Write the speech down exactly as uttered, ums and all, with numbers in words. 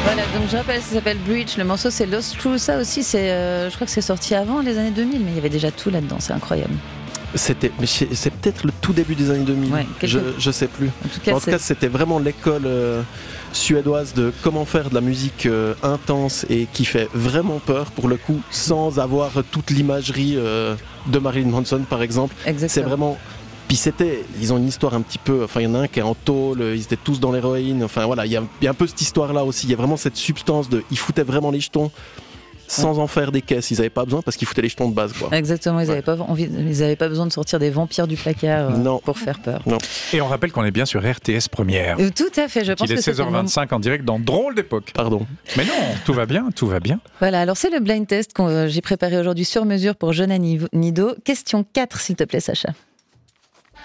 Voilà, donc je rappelle, ça s'appelle Bridge. Le morceau, c'est Lost True. Ça aussi, c'est, euh, je crois que c'est sorti avant les années deux mille, mais il y avait déjà tout là-dedans. C'est incroyable. C'était, mais c'est, c'est peut-être le tout début des années deux mille. Ouais, quelque... je, je sais plus. En tout cas, en tout cas c'était vraiment l'école euh, suédoise de comment faire de la musique euh, intense et qui fait vraiment peur pour le coup, sans avoir toute l'imagerie euh, de Marilyn Manson par exemple. Exactement. C'est vraiment. Puis c'était, ils ont une histoire un petit peu, enfin il y en a un qui est en tôle, ils étaient tous dans l'héroïne, enfin voilà, il y a, il y a un peu cette histoire-là aussi, il y a vraiment cette substance de, ils foutaient vraiment les jetons sans ouais. en faire des caisses, ils n'avaient pas besoin parce qu'ils foutaient les jetons de base, quoi. Exactement, ils n'avaient ouais. pas envie, ils n'avaient pas besoin de sortir des vampires du placard euh, non. pour faire peur. Non. Et on rappelle qu'on est bien sur R T S Première. Euh, tout à fait, je pense Il est que seize heures vingt-cinq en direct dans Drôle d'époque. Pardon. Mais non, tout va bien, tout va bien. Voilà, alors c'est le blind test que j'ai préparé aujourd'hui sur mesure pour Johanna Nido. Question quatre, s'il te plaît, Sacha.